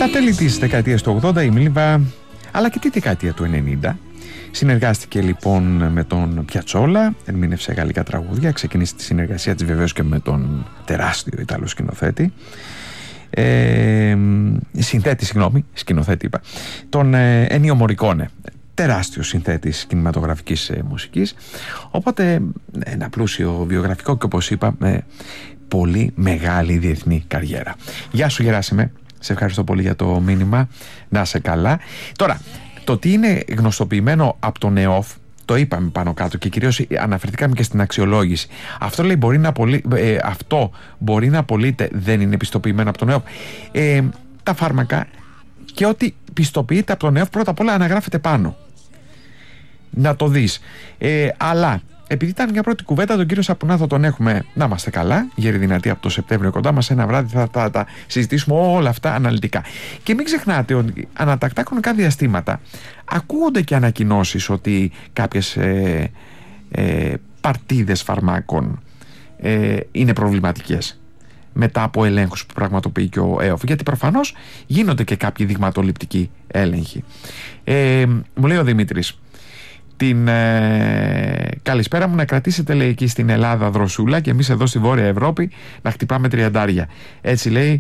Στα τέλη της δεκαετίας του 80 η Μίλβα, αλλά και τη δεκαετία του 90, συνεργάστηκε λοιπόν με τον Πιατσόλα, ερμήνευσε γαλλικά τραγούδια, ξεκίνησε τη συνεργασία της βεβαίως και με τον τεράστιο Ιταλό σκηνοθέτη, σκηνοθέτη είπα, τον Ένιο Μορικόνε, τεράστιος συνθέτης κινηματογραφικής μουσικής. Οπότε ένα πλούσιο βιογραφικό και, όπως είπα, με πολύ μεγάλη διεθνή καριέρα. Γεια σου Γεράσιμε, σε ευχαριστώ πολύ για το μήνυμα, να είσαι καλά. Τώρα, το τι είναι γνωστοποιημένο από τον ΕΟΦ, το είπαμε πάνω κάτω και κυρίως αναφερθήκαμε και στην αξιολόγηση. Αυτό λέει αυτό μπορεί να απολύεται, δεν είναι πιστοποιημένο από τον ΕΟΦ. Τα φάρμακα και ό,τι πιστοποιείται από τον ΕΟΦ πρώτα απ' όλα αναγράφεται πάνω. Να το δεις. Αλλά επειδή ήταν μια πρώτη κουβέντα, τον κύριο Σαπουνά θα τον έχουμε, να είμαστε καλά, γέροι δυνατοί, από το Σεπτέμβριο κοντά μας. Ένα βράδυ θα τα συζητήσουμε όλα αυτά αναλυτικά. Και μην ξεχνάτε ότι ανατακτά χρονικά διαστήματα ακούγονται και ανακοινώσεις ότι κάποιες παρτίδες φαρμάκων είναι προβληματικές μετά από ελέγχους που πραγματοποιεί και ο ΕΟΦ. Γιατί προφανώς γίνονται και κάποιοι δειγματοληπτικοί έλεγχοι. Μου λέει ο Δημήτρης, την καλησπέρα μου, να κρατήσετε, λέει, εκεί στην Ελλάδα δροσούλα και εμείς εδώ στη Βόρεια Ευρώπη να χτυπάμε τριαντάρια. Έτσι λέει.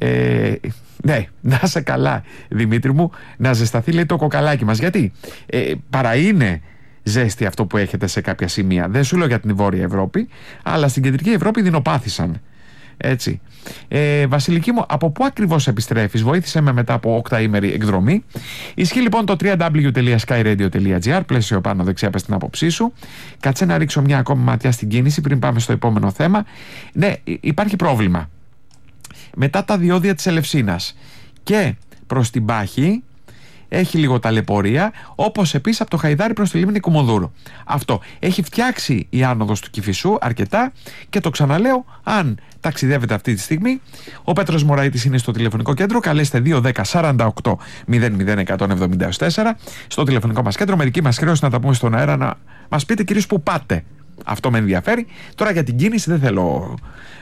Ναι, να είσαι καλά Δημήτρη μου, να ζεσταθεί, λέει, το κοκαλάκι μας. Γιατί παρά είναι ζέστη αυτό που έχετε σε κάποια σημεία. Δεν σου λέω για την Βόρεια Ευρώπη, αλλά στην Κεντρική Ευρώπη δεινοπάθησαν. Έτσι. Βασιλική μου, από πού ακριβώς επιστρέφεις? Βοήθησε με μετά από 8ημερη εκδρομή. Ισχύει λοιπόν το www.skyradio.gr. Πλαίσιο πάνω δεξιά, πες την άποψή σου. Κάτσε να ρίξω μια ακόμη ματιά στην κίνηση πριν πάμε στο επόμενο θέμα. Ναι, υπάρχει πρόβλημα. Μετά τα διόδια της Ελευσίνας και προς την Πάχη έχει λίγο ταλαιπωρία, όπως επίσης από το Χαϊδάρι προς τη λίμνη Κουμουνδούρου. Αυτό έχει φτιάξει η άνοδος του Κηφισού αρκετά και το ξαναλέω, αν ταξιδεύετε αυτή τη στιγμή, ο Πέτρος Μωραΐτης είναι στο τηλεφωνικό κέντρο. Καλέστε 210 48 00 174 στο τηλεφωνικό μας κέντρο. Μερικοί μας χρέωση να τα πούμε στον αέρα, να μας πείτε κυρίως που πάτε. Αυτό με ενδιαφέρει. Τώρα για την κίνηση δεν θέλω.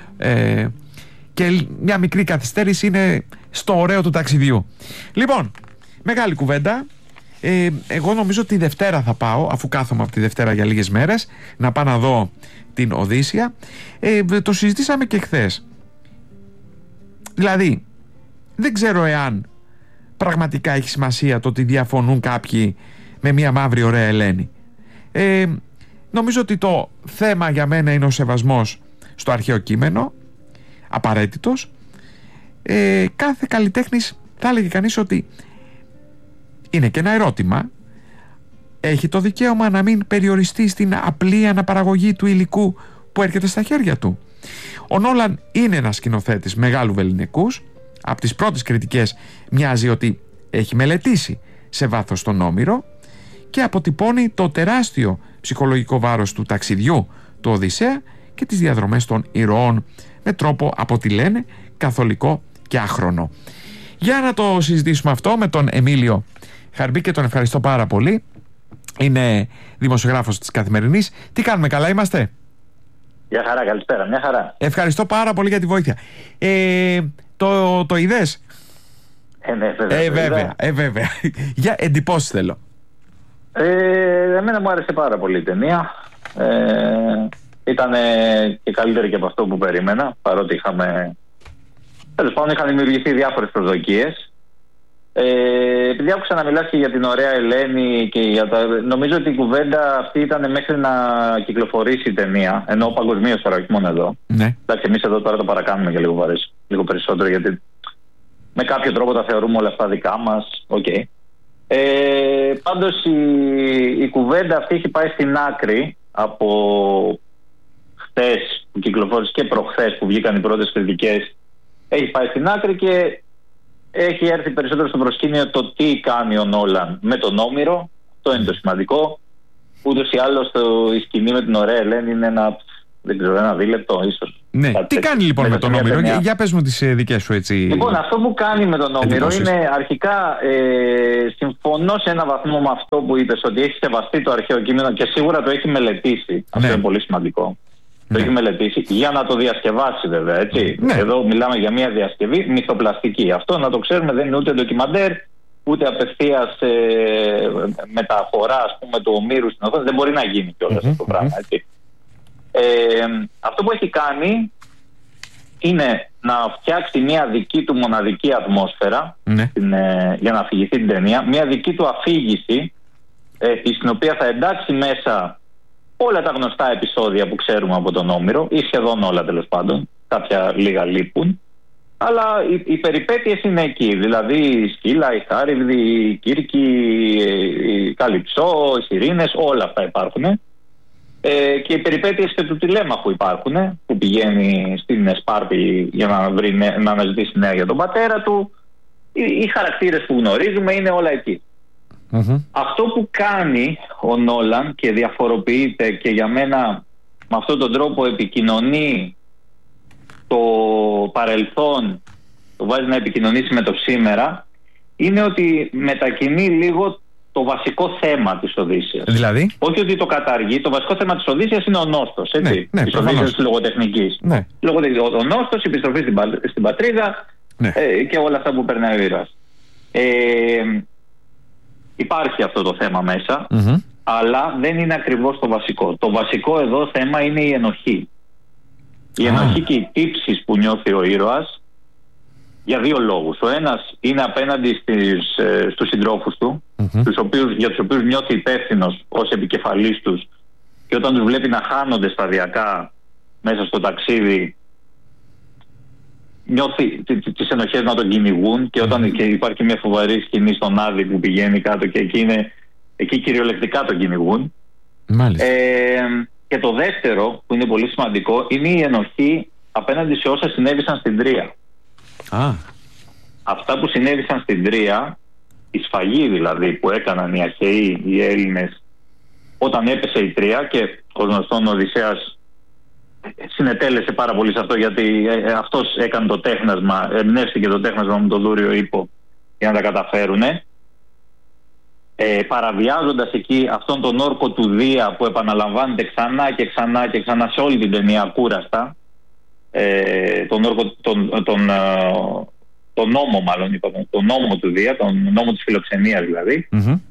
Και μια μικρή καθυστέρηση είναι στο ωραίο του ταξιδιού. Λοιπόν, μεγάλη κουβέντα. Εγώ νομίζω ότι τη Δευτέρα θα πάω, αφού κάθομαι από τη Δευτέρα για λίγες μέρες, να πάω να δω την Οδύσσια. Το συζητήσαμε και χθες. Δηλαδή, δεν ξέρω εάν πραγματικά έχει σημασία το ότι διαφωνούν κάποιοι με μια μαύρη ωραία Ελένη. Νομίζω ότι το θέμα για μένα είναι ο σεβασμός στο αρχαίο κείμενο, απαραίτητος. Κάθε καλλιτέχνης, θα έλεγε κανείς ότι είναι και ένα ερώτημα, έχει το δικαίωμα να μην περιοριστεί στην απλή αναπαραγωγή του υλικού που έρχεται στα χέρια του. Ο Νόλαν είναι ένας σκηνοθέτης μεγάλου βεληνικούς. Από τις πρώτες κριτικές μοιάζει ότι έχει μελετήσει σε βάθος τον Όμηρο και αποτυπώνει το τεράστιο ψυχολογικό βάρος του ταξιδιού του Οδυσσέα και τις διαδρομές των ηρώων με τρόπο, από ό,τι λένε, καθολικό και άχρονο. Για να το συζητήσουμε αυτό με τον Εμίλιο Χαρμπή, και τον ευχαριστώ πάρα πολύ. Είναι δημοσιογράφος της Καθημερινής. Τι κάνουμε, καλά είμαστε? Μια χαρά, καλησπέρα, μια χαρά. Ευχαριστώ πάρα πολύ για τη βοήθεια. Το είδες? Ναι, βέβαια. Για εντυπώσεις θέλω. Εμένα μου άρεσε πάρα πολύ η ταινία. Ήταν και καλύτερη και από αυτό που περίμενα, παρότι τέλος πάντων είχαν δημιουργηθεί διάφορες προσδοκίες. Επειδή άκουσα να μιλάς και για την ωραία Ελένη και νομίζω ότι η κουβέντα αυτή ήταν μέχρι να κυκλοφορήσει η ταινία, ενώ παγκοσμίως τώρα, όχι μόνο εδώ. Ναι. Εντάξει, εμείς εδώ τώρα το παρακάνουμε και λίγο περισσότερο, γιατί με κάποιο τρόπο τα θεωρούμε όλα αυτά δικά μας. Okay. Πάντως η κουβέντα αυτή έχει πάει στην άκρη από χτες που κυκλοφόρησε και προχθές που βγήκαν οι πρώτες κριτικές. Έχει πάει στην άκρη και έχει έρθει περισσότερο στο προσκήνιο το τι κάνει ο Νόλαν με τον Όμηρο. Αυτό είναι το σημαντικό. Ούτως ή άλλως η σκηνή με την ωραία Ελένη είναι ένα δίλεπτο ίσως. Ναι. Τι κάνει λοιπόν με τον Όμηρο? Για πες μου τις δικές σου έτσι. Λοιπόν, αυτό που κάνει με τον Όμηρο είναι αρχικά, συμφωνώ σε ένα βαθμό με αυτό που είπες, ότι έχει σεβαστεί το αρχαίο κείμενο και σίγουρα το έχει μελετήσει. Αυτό είναι πολύ σημαντικό. Το έχει μελετήσει για να το διασκευάσει, βέβαια. Έτσι. Εδώ μιλάμε για μια διασκευή μυθοπλαστική. Αυτό να το ξέρουμε δεν είναι ούτε ντοκιμαντέρ, ούτε απευθείας μεταφορά, ας πούμε, του ομήρου στην οθόνη. Δεν μπορεί να γίνει κιόλας αυτό το πράγμα. Έτσι. Αυτό που έχει κάνει είναι να φτιάξει μια δική του μοναδική ατμόσφαιρα για να αφηγηθεί την ταινία, μια δική του αφήγηση, στην οποία θα εντάξει μέσα όλα τα γνωστά επεισόδια που ξέρουμε από τον Όμηρο, ή σχεδόν όλα τέλος πάντων, κάποια λίγα λείπουν, αλλά οι περιπέτειες είναι εκεί, δηλαδή η Σκύλα, η Χάριβδη, η Κύρκη, η Καλυψό, οι Σιρήνες, όλα αυτά υπάρχουν. Και οι περιπέτειες και του τηλέμαχου υπάρχουν, που πηγαίνει στην Σπάρτη για να αναζητήσει νέα για τον πατέρα του. Οι χαρακτήρες που γνωρίζουμε είναι όλα εκεί. Αυτό που κάνει ο Νόλαν και διαφοροποιείται και για μένα με αυτόν τον τρόπο επικοινωνεί το παρελθόν, το βάζει να επικοινωνήσει με το σήμερα, είναι ότι μετακινεί λίγο το βασικό θέμα της Οδύσσειας. Δηλαδή? Όχι ότι το καταργεί. Το βασικό θέμα της Οδύσσειας είναι ο νόστος. Της Οδύσσειας της λογοτεχνικής. Ο νόστος, η επιστροφή στην πατρίδα και όλα αυτά που περνάει ο ήρωας. Υπάρχει αυτό το θέμα μέσα, αλλά δεν είναι ακριβώς το βασικό. Το βασικό εδώ θέμα είναι η ενοχή. Η ενοχή και οι τύψεις που νιώθει ο ήρωας για δύο λόγους. Ο ένας είναι απέναντι στους συντρόφους του, για τους οποίους νιώθει υπεύθυνος ως επικεφαλής τους, και όταν τους βλέπει να χάνονται σταδιακά μέσα στο ταξίδι, νιώθει τις ενοχές να τον κυνηγούν, και όταν και υπάρχει μια φοβερή σκηνή στον Άδη που πηγαίνει κάτω και εκεί κυριολεκτικά τον κυνηγούν. Και το δεύτερο που είναι πολύ σημαντικό είναι η ενοχή απέναντι σε όσα συνέβησαν στην Τρία. Αυτά που συνέβησαν στην Τρία, η σφαγή δηλαδή που έκαναν οι αρχαίοι, οι Έλληνες, όταν έπεσε η Τρία, και ο γνωστόν Οδυσσέας συνετέλεσε πάρα πολύ σε αυτό, γιατί αυτός έκανε το τέχνασμα, εμπνεύστηκε το τέχνασμα με το Δούριο Ίππο για να τα καταφέρουνε, παραβιάζοντας εκεί αυτόν τον όρκο του Δία που επαναλαμβάνεται ξανά και ξανά και ξανά σε όλη την ταινία ακούραστα, τον όρκο, τον νόμο μάλλον, τον νόμο του Δία, τον νόμο της φιλοξενίας δηλαδή.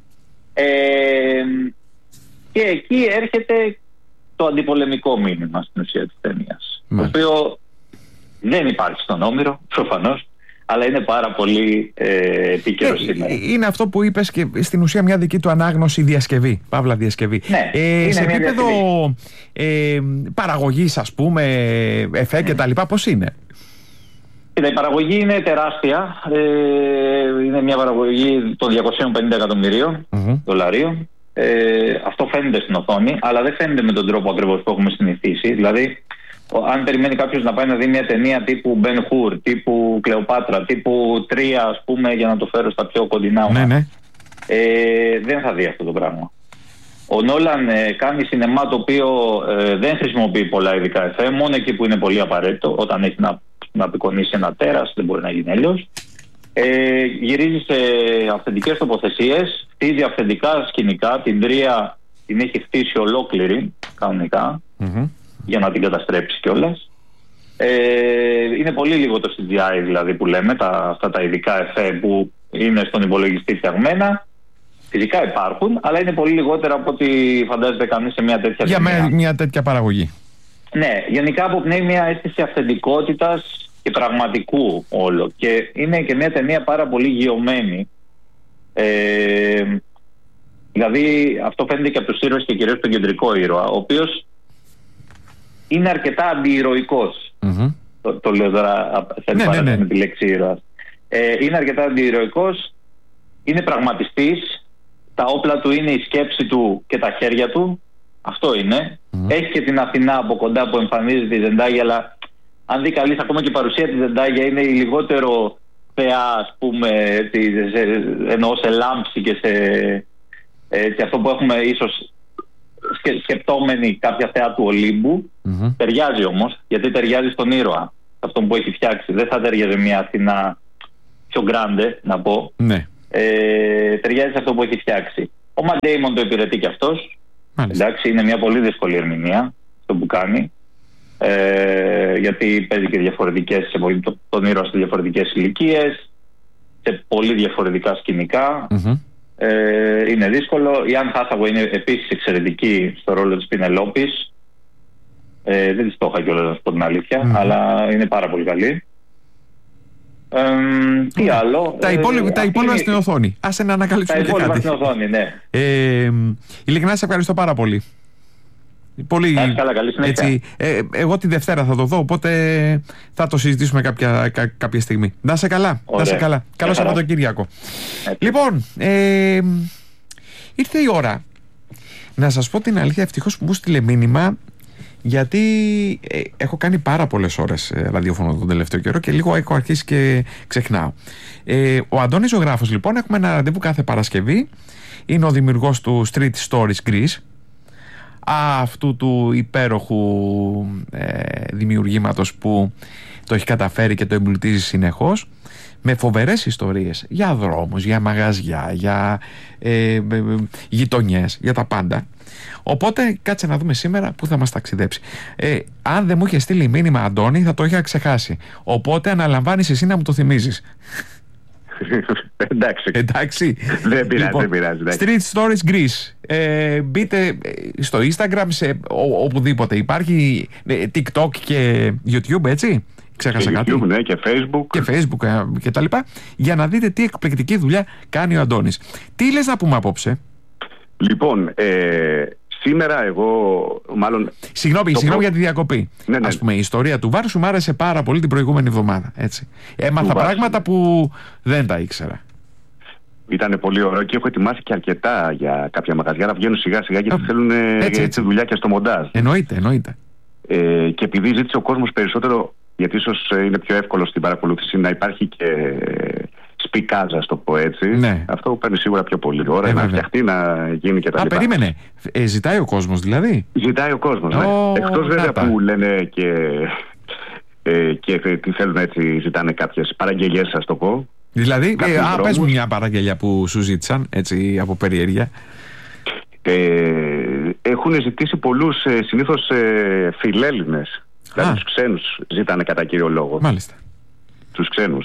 Και εκεί έρχεται το αντιπολεμικό μήνυμα στην ουσία της ταινίας, το οποίο δεν υπάρχει στον Όμηρο προφανώς, αλλά είναι πάρα πολύ επίκαιρο σήμερα. Είναι αυτό που είπες, και στην ουσία μια δική του ανάγνωση διασκευή, παύλα διασκευή. Σε επίπεδο παραγωγής, ας πούμε, εφέ και τα λοιπά, πώς είναι? Η παραγωγή είναι τεράστια. Είναι μια παραγωγή των 250 εκατομμυρίων δολαρίων. Αυτό φαίνεται στην οθόνη, αλλά δεν φαίνεται με τον τρόπο ακριβώς που έχουμε συνηθίσει. Δηλαδή, αν περιμένει κάποιος να πάει να δει μια ταινία τύπου Ben Hur, τύπου Κλεοπάτρα, τύπου Τρία, ας πούμε, για να το φέρω στα πιο κοντινά μας, δεν θα δει αυτό το πράγμα. Ο Νόλαν κάνει σινεμά το οποίο δεν χρησιμοποιεί πολλά ειδικά εφέ, μόνο εκεί που είναι πολύ απαραίτητο. Όταν έχει να απεικονίσει ένα τέρας, δεν μπορεί να γίνει αλλιώς. Γυρίζει σε αυθεντικές τοποθεσίες, χτίζει αυθεντικά σκηνικά. Την Τρία την έχει χτίσει ολόκληρη κανονικά, για να την καταστρέψει κιόλας. Είναι πολύ λίγο το CGI δηλαδή που λέμε, αυτά τα ειδικά εφέ που είναι στον υπολογιστή φτιαγμένα. Φυσικά υπάρχουν, αλλά είναι πολύ λιγότερα από ό,τι φαντάζεται κανείς σε μια τέτοια ταινία. Μια τέτοια παραγωγή. Ναι, γενικά αποπνέει μια αίσθηση αυθεντικότητας και πραγματικού όλο. Και είναι και μια ταινία πάρα πολύ γειωμένη. Δηλαδή αυτό φαίνεται και από τους ήρωες και κυρίως τον κεντρικό ήρωα, ο οποίος είναι αρκετά αντιηρωικός. Το λέω τώρα με τη λέξη ήρωας. Είναι αρκετά αντιηρωικός, είναι πραγματιστής, τα όπλα του είναι η σκέψη του και τα χέρια του. Αυτό είναι. Έχει και την Αθηνά από κοντά που εμφανίζεται η Ζεντάγια, αλλά αν δει καλής, ακόμα και η παρουσία της Ζεντάγια είναι η λιγότερο θεά, ας πούμε, ενώ σε λάμψη και αυτό που έχουμε ίσως σκεπτόμενοι κάποια θεά του Ολύμπου. Ταιριάζει όμως, γιατί ταιριάζει στον ήρωα, αυτό που έχει φτιάξει. Δεν θα ταιριάζει μια Αθηνά πιο γκράντε, να πω. Ταιριάζει σε αυτό που έχει φτιάξει. Ο Ματ Ντέιμον το υπηρετεί και αυτός. Εντάξει, είναι μια πολύ δύσκολη ερμηνεία αυτό που κάνει. Γιατί παίζει και διαφορετικές, τον ήρωα σε διαφορετικές ηλικίες, σε πολύ διαφορετικά σκηνικά. Είναι δύσκολο. Η Αν Χάθαουεϊ είναι επίσης εξαιρετική στο ρόλο της Πινελόπης. Δεν της το είχα κιόλας, να σου πω την αλήθεια, αλλά είναι πάρα πολύ καλή. Τι άλλο. Τα υπόλοιπα στην οθόνη. Άσε να ανακαλύψουμε και κάτι. Τα υπόλοιπα στην οθόνη, ναι. Ειλικρινά σε ευχαριστώ πάρα πολύ. Πολύ, καλά, καλή συνέχεια. Εγώ τη Δευτέρα θα το δω, οπότε θα το συζητήσουμε κάποια στιγμή. Να σε καλά. Ωραία. Να σε καλά. Καλό Σαββατοκύριακο. Λοιπόν, ήρθε η ώρα να σας πω την αλήθεια. Ευτυχώς που μου στείλε μήνυμα, γιατί έχω κάνει πάρα πολλές ώρες ραδιόφωνο τον τελευταίο καιρό και λίγο έχω αρχίσει και ξεχνάω. Ο Αντώνης Ζωγράφος, λοιπόν, έχουμε ένα ραντεβού κάθε Παρασκευή. Είναι ο δημιουργός του Street Stories Greece, αυτού του υπέροχου δημιουργήματος που το έχει καταφέρει και το εμπλουτίζει συνεχώς με φοβερές ιστορίες για δρόμους, για μαγαζιά, για γειτονιές, για τα πάντα. Οπότε κάτσε να δούμε σήμερα πού θα μας ταξιδέψει. Αν δεν μου είχε στείλει μήνυμα, Αντώνη, θα το είχα ξεχάσει. Οπότε αναλαμβάνεις εσύ να μου το θυμίζεις. Εντάξει. Δεν πειράζει. Street Stories Greece. Μπείτε στο Instagram, σε οπουδήποτε υπάρχει, TikTok και YouTube, έτσι. Ξέχασα κάτι. YouTube, ναι, και Facebook. Και Facebook και τα λοιπά, για να δείτε τι εκπληκτική δουλειά κάνει ο Αντώνης. Τι λες να πούμε απόψε? Λοιπόν, σήμερα εγώ μάλλον... Συγγνώμη για τη διακοπή. Ναι. Ας πούμε, η ιστορία του Βάρου μου άρεσε πάρα πολύ την προηγούμενη εβδομάδα. Έτσι. Έμαθα πράγματα που δεν τα ήξερα. Ήταν πολύ ωραίο και έχω ετοιμάσει και αρκετά για κάποια μαγαζιά να βγαίνουν σιγά σιγά, γιατί θέλουν έτσι δουλειά και στο μοντάζ. Εννοείται. Και επειδή ζήτησε ο κόσμος περισσότερο, γιατί ίσως είναι πιο εύκολο στην παρακολούθηση να υπάρχει και σπικάζα, το πω έτσι. Ναι. Αυτό παίρνει σίγουρα πιο πολύ ώρα να φτιαχτεί, να γίνει και τα λοιπά. Περίμενε. Ζητάει ο κόσμος δηλαδή? Ζητάει ο κόσμος, ναι. Εκτός βέβαια που λένε και τι θέλουν, έτσι, ζητάνε κάποιες παραγγελίες, σας το πω. Δηλαδή, πες μου μια παραγγελία που σου ζήτησαν, έτσι, από περιέργεια. Έχουν ζητήσει πολλούς, συνήθως φιλέλληνες. Δηλαδή τους ξένους ζητάνε κατά κύριο λόγο. Μάλιστα. Τους ξένους.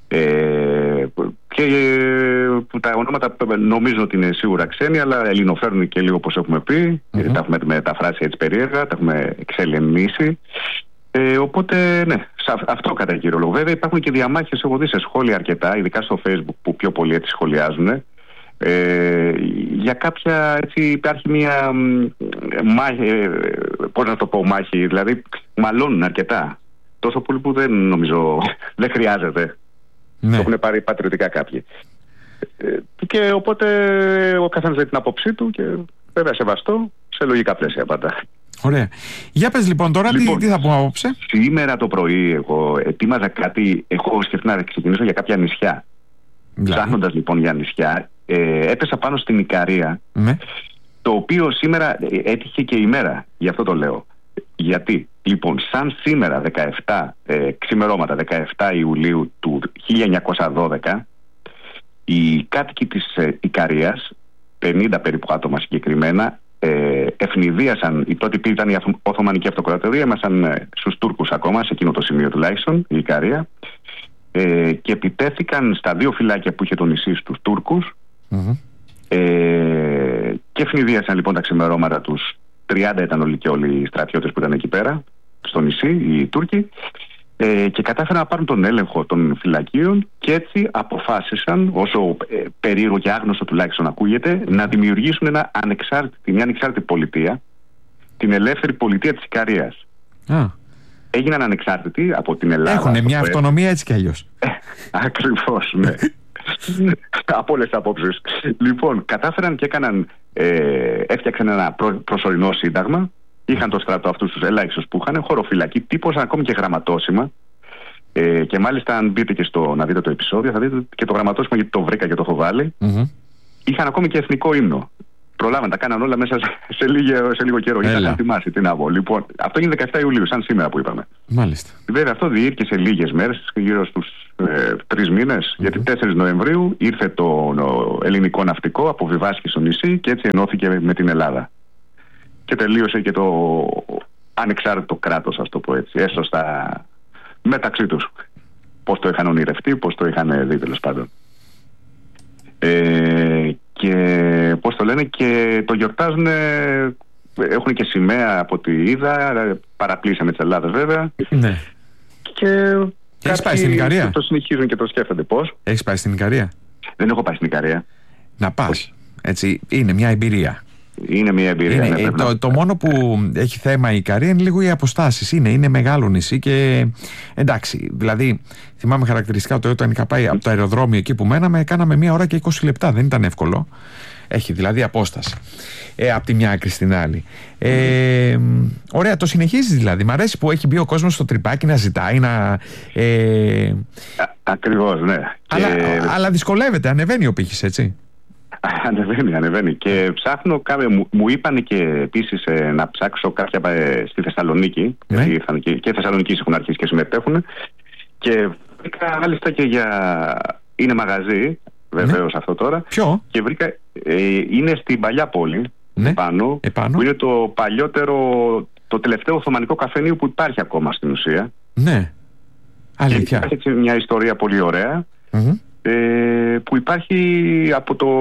Και τα ονόματα νομίζω ότι είναι σίγουρα ξένοι, αλλά ελληνοφέρνουν και λίγο, όπως έχουμε πει. Τα έχουμε μεταφράσει έτσι περίεργα, τα έχουμε εξελενήσει. Οπότε, ναι, αυτό κατά κύριο λόγο. Βέβαια, υπάρχουν και διαμάχες, έχω δει σε σχόλια αρκετά, ειδικά στο Facebook που πιο πολλοί έτσι σχολιάζουν. Για κάποια, έτσι, υπάρχει μια μάχη, πώς να το πω, μάχη, δηλαδή μαλώνουν αρκετά. Τόσο πολύ που δεν νομίζω, δεν χρειάζεται. Ναι. Το έχουν πάρει πατριωτικά κάποιοι. Και οπότε ο καθένας έχει την άποψή του και βέβαια σεβαστό σε λογικά πλαίσια πάντα. Ωραία. Για πες λοιπόν τώρα, τι θα πούμε απόψε? Σήμερα το πρωί εγώ ετοίμαζα κάτι, έχω σκεφτεί να ξεκινήσω για κάποια νησιά. Ψάχνοντας λοιπόν για νησιά, έπεσα πάνω στην Ικαρία, το οποίο σήμερα έτυχε και ημέρα, γι' αυτό το λέω. Γιατί, λοιπόν, σαν σήμερα 17, ξημερώματα 17 Ιουλίου του 1912, οι κάτοικοι της Ικαρίας, 50 περίπου άτομα συγκεκριμένα, ευνηδίασαν, οι τότε ήταν η Οθωμανική Αυτοκρατορία, ήμασταν στους Τούρκους ακόμα, σε εκείνο το σημείο τουλάχιστον, η Ικαρία, και επιτέθηκαν στα δύο φυλάκια που είχε το νησί στους Τούρκους, και ευνηδίασαν λοιπόν τα ξημερώματα τους. 30 ήταν όλοι οι στρατιώτες που ήταν εκεί πέρα, στο νησί, οι Τούρκοι, και κατάφεραν να πάρουν τον έλεγχο των φυλακίων και έτσι αποφάσισαν, όσο περίεργο και άγνωστο τουλάχιστον ακούγεται, να δημιουργήσουν μια ανεξάρτητη πολιτεία, την ελεύθερη πολιτεία της Ικαρίας. Έγιναν ανεξάρτητοι από την Ελλάδα. Έχουν μια αυτονομία έτσι κι αλλιώς. Ακριβώς, ναι. Από όλες τις απόψεις. Λοιπόν, κατάφεραν και έφτιαξαν ένα προσωρινό σύνταγμα. Είχαν το στρατό αυτούς τους ελάχιστους που είχαν, χωροφυλακή, τύπωσαν ακόμη και γραμματόσημα. Και μάλιστα, αν μπείτε και να δείτε το επεισόδιο, θα δείτε και το γραμματόσημα, γιατί το βρήκα και το έχω βάλει. Είχαν ακόμη και εθνικό ύμνο. Προλάβαν, τα κάναν όλα μέσα σε λίγο καιρό. Για να ετοιμάσει, τι να πω. Λοιπόν, αυτό είναι 17 Ιουλίου, σαν σήμερα που είπαμε. Μάλιστα. Βέβαια, αυτό διήρκησε λίγες μέρες, γύρω στους 3 μήνες, γιατί 4 Νοεμβρίου ήρθε το ελληνικό ναυτικό, αποβιβάστηκε στο νησί και έτσι ενώθηκε με την Ελλάδα. Και τελείωσε και ανεξάρτητο κράτος, ας το πω έτσι, έστω μεταξύ τους. Πώς το είχαν ονειρευτεί, πώς το είχαν δει, τέλος πάντων. Και πώς το λένε, και το γιορτάζουν, έχουν και σημαία από ό,τι είδα, παραπλήσανε της Ελλάδας βέβαια. Ναι. Και έχεις πάει στην Ικαρία? Το συνεχίζουν και το σκέφτονται πώς. Έχεις πάει στην Ικαρία? Δεν έχω πάει στην Ικαρία. Να πας. Έτσι, είναι μια εμπειρία. Είναι μια εμπειρία. Είναι, το μόνο που έχει θέμα η Ικαρία είναι λίγο οι αποστάσεις. Είναι μεγάλο νησί και εντάξει. Δηλαδή, θυμάμαι χαρακτηριστικά ότι όταν είχα πάει από το αεροδρόμιο εκεί που μέναμε, κάναμε 1 ώρα και 20 λεπτά. Δεν ήταν εύκολο. Έχει δηλαδή απόσταση από τη μια άκρη στην άλλη. Ωραία, το συνεχίζεις δηλαδή. Μ' αρέσει που έχει μπει ο κόσμος στο τρυπάκι να ζητάει, να. Ακριβώς, ναι. Αλλά δυσκολεύεται, ανεβαίνει ο πύχης, έτσι. Ανεβαίνει. Και ψάχνω μου είπανε και επίσης να ψάξω κάποια στη Θεσσαλονίκη. Ναι. Γιατί και οι Θεσσαλονικείς έχουν αρχίσει και συμμετέχουν. Και βρήκα μάλιστα και είναι μαγαζί, βεβαίως, αυτό τώρα. Ποιο? Και βρήκα. Είναι στην Παλιά Πόλη. Ναι. Επάνω. Που είναι το παλιότερο, το τελευταίο οθωμανικό καφενείο που υπάρχει ακόμα στην ουσία. Ναι. Αλήθεια. Και υπάρχει μια ιστορία πολύ ωραία. Που υπάρχει από το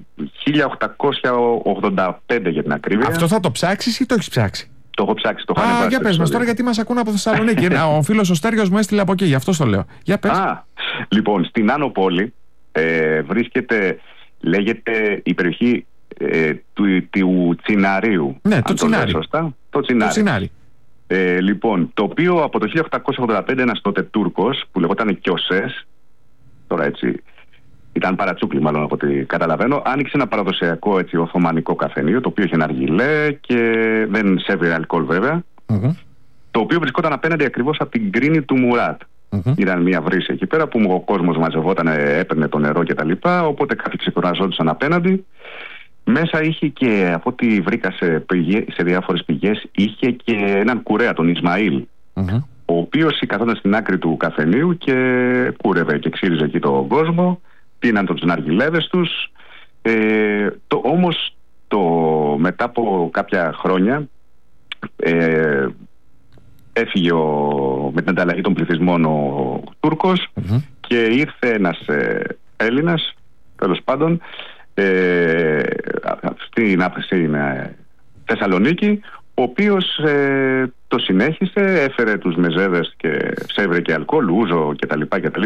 1885 για την ακρίβεια. Αυτό θα το ψάξεις ή το έχεις ψάξει? Το έχω ψάξει, το έχω ανεβάσει. Για πες μας τώρα, γιατί μας ακούν από Θεσσαλονίκη. Ο φίλος ο Στέργιος μου έστειλε από εκεί, γι' αυτό το λέω. Για πες. Λοιπόν, στην Άνω Πόλη βρίσκεται, λέγεται η περιοχή του Τσιναρίου. Ναι, το Τσινάρι. Το Τσινάρι. Λοιπόν, το οποίο από το 1885 ένας τότε Τούρκος που λεγόταν Κιωσές, τώρα έτσι ήταν παρατσούκλι μάλλον από ό,τι καταλαβαίνω, άνοιξε ένα παραδοσιακό έτσι οθωμανικό καφενείο, το οποίο είχε ναργιλέ και δεν σέβει αλκοόλ βέβαια, το οποίο βρισκόταν απέναντι ακριβώς από την κρίνη του Μουράτ. Ήταν μια βρύση εκεί πέρα που ο κόσμος μαζευόταν, έπαιρνε το νερό κτλ. Οπότε κάποιοι ξεκουραζόντουσαν απέναντι. Μέσα είχε και, από ό,τι βρήκα σε διάφορες πηγές, είχε και έναν κουρέα, τον Ισμαήλ, ο οποίος καθόταν στην άκρη του καφενείου και κούρευε και ξύριζε εκεί τον κόσμο, πίναν τους ναργιλέδες τους. Όμως μετά από κάποια χρόνια έφυγε με την ανταλλαγή των πληθυσμών ο Τούρκος και ήρθε ένας Έλληνας, τέλος πάντων, στην Θεσσαλονίκη, ο οποίος το συνέχισε, έφερε τους μεζέδες και ξέβρε και αλκοόλ, ούζο κτλ.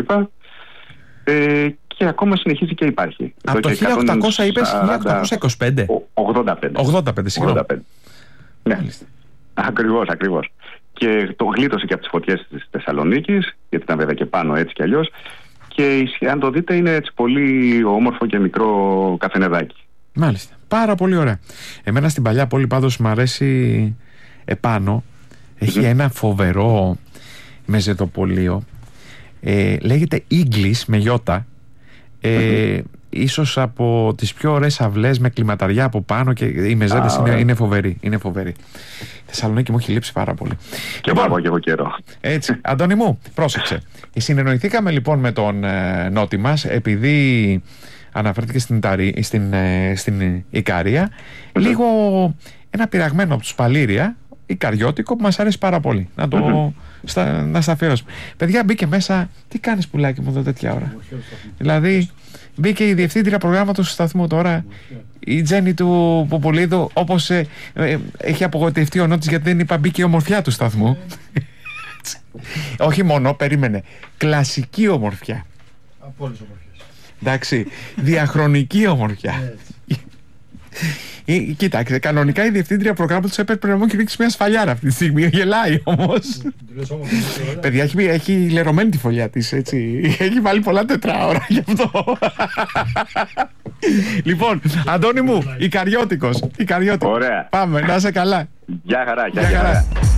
Και ακόμα συνεχίζει και υπάρχει. Από το 1800 είπες 1825? 85, συγγνώμη. Ναι, ακριβώς. Και το γλίτωσε και από τις φωτιές της Θεσσαλονίκης, γιατί ήταν βέβαια και πάνω έτσι κι αλλιώς. Και αν το δείτε είναι έτσι πολύ όμορφο και μικρό καφενεδάκι. Μάλιστα, πάρα πολύ ωραία. Εμένα στην Παλιά Πόλη πάντως μου αρέσει επάνω. Έχει ένα φοβερό μεζεδοπολείο. Λέγεται English με γιώτα. Ίσως από τις πιο ωραίες αυλές με κλιματαριά από πάνω και οι μεζέδες είναι φοβεροί. Είναι φοβεροί. Η Θεσσαλονίκη μου έχει λείψει πάρα πολύ. Και πάω και εγώ καιρό. Έτσι, Αντώνη μου, πρόσεξε. Συνεννοηθήκαμε λοιπόν με τον Νότι μας, επειδή αναφέρθηκε στην Ικαρία, λίγο ένα πειραγμένο από τους Παλήρια, Ικαριώτικο, που μας αρέσει πάρα πολύ. Να στα αφιερώσουμε. Παιδιά, μπήκε μέσα. Τι κάνεις, πουλάκι μου, εδώ τέτοια ώρα? Δηλαδή, μπήκε η διευθύντρια προγράμματος του σταθμού τώρα, η Τζέννη του Ποπολίδου, όπως έχει απογοητευτεί ο Νότης γιατί δεν είπα μπήκε η ομορφιά του σταθμού. Όχι μόνο, περίμενε. Κλασική ομορφιά. Από όλες τις ομορφιές. Εντάξει, διαχρονική ομορφιά. Κοίταξε, κανονικά η διευθύντρια προγράμματος έπρεπε να μου ρίξει μια σφαλιάρα αυτή τη στιγμή. Γελάει όμως. Παιδιά, έχει λερωμένη τη φωλιά της, έτσι. Έχει βάλει πολλά τετράωρα γι' αυτό. Λοιπόν, Αντώνη μου, Ικαριώτικος. Ωραία. Πάμε, να είσαι καλά. Γεια χαρά.